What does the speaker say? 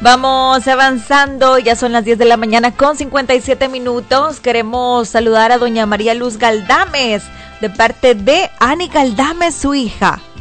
Vamos avanzando, ya son las 10 de la mañana con 57 minutos. Queremos saludar a doña María Luz Galdames, de parte de Ani Galdames, su hija.